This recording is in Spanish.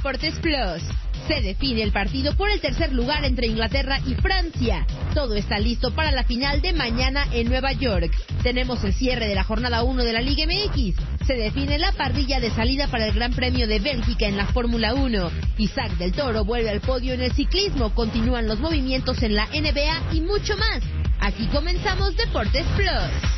Deportes Plus. Se define el partido por el tercer lugar entre Inglaterra y Francia. Todo está listo para la final de mañana en Nueva York. Tenemos el cierre de la jornada 1 de la Liga MX. Se define la parrilla de salida para el Gran Premio de Bélgica en la Fórmula 1. Isaac del Toro vuelve al podio en el ciclismo. Continúan los movimientos en la NBA y mucho más. Aquí comenzamos Deportes Plus.